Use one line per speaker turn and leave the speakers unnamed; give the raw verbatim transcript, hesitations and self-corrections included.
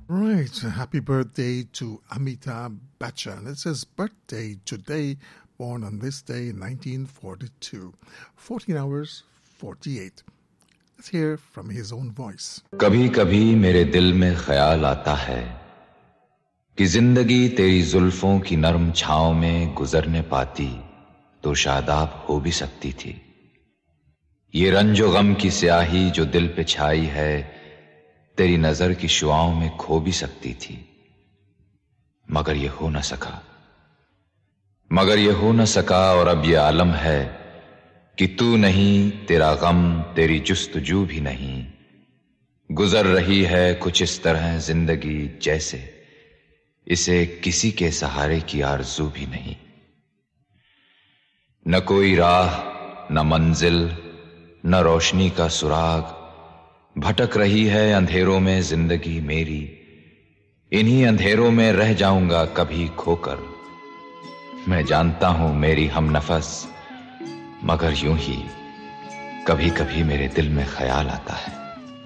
Right, happy birthday to Amitabh Bachchan. It's his birthday today, born on this day in nineteen forty-two. fourteen hours, forty-eight. Let's hear from his own voice.
کبھی کبھی میرے دل میں خیال آتا ہے کہ زندگی تیری زلفوں کی نرم چھاؤں میں گزرنے پاتی تو شاداب ہو بھی سکتی تھی. یہ رنج و غم کی سیاہی جو دل پہ چھائی ہے تیری نظر کی شعاؤں میں کھو بھی سکتی تھی. مگر یہ ہو نہ سکا مگر یہ ہو نہ سکا اور اب یہ عالم ہے کہ تو نہیں، تیرا غم، تیری جستجو بھی نہیں. گزر رہی ہے کچھ اس طرح زندگی جیسے اسے کسی کے سہارے کی آرزو بھی نہیں. نہ کوئی راہ، نہ منزل، نہ روشنی کا سراغ، بھٹک رہی ہے اندھیروں میں زندگی میری. انہی اندھیروں میں رہ جاؤں گا کبھی کھو کر. میں جانتا ہوں میری ہم نفس، مگر یوں ہی کبھی کبھی میرے دل میں خیال آتا ہے.